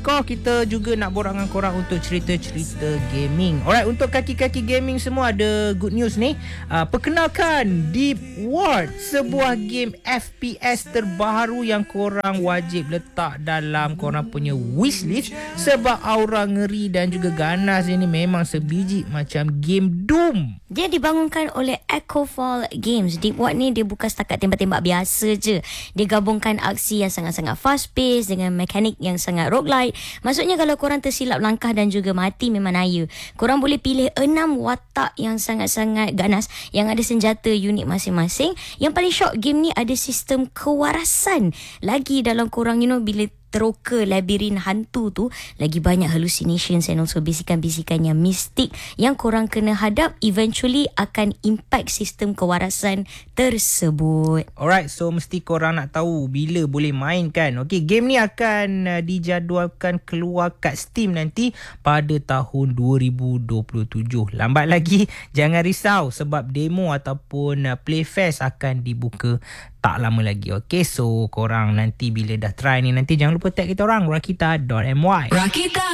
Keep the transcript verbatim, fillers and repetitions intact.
underscore. Kita juga nak borak dengan korang untuk cerita-cerita gaming. Alright, untuk kaki-kaki gaming semua ada good news ni. Uh, perkenalkan Deep Ward, sebuah game F P S terbaru yang korang wajib letak dalam korang punya wishlist sebab aura ngeri dan juga ganas ini memang sebiji macam game Doom. Dia dibangunkan oleh Echofall Games. Deep Ward ni dia bukan setakat tembak-tembak biasa je. Dia gabungkan aksi yang sangat-sangat fast pace dengan mekanik yang sangat roguelite. Maksudnya kalau korang tersilap langkah dan juga mati memang naya. Korang boleh pilih enam watak yang sangat-sangat ganas yang ada senjata unik masing-masing. Yang paling shock, game ni ada sistem kewarasan lagi dalam korang, you know, bila teroka labirin hantu tu, lagi banyak hallucinations and also bisikan-bisikan yang mistik yang korang kena hadap, eventually akan impact sistem kewarasan tersebut. Alright, so mesti korang nak tahu bila boleh main kan. Okay, game ni akan uh, dijadualkan keluar kat Steam nanti pada tahun dua ribu dua puluh tujuh. Lambat lagi, jangan risau sebab demo ataupun uh, playfest akan dibuka tak lama lagi. Okay, so korang nanti bila dah try ni, nanti jangan lupa tag kita orang, rakita dot my. Rakita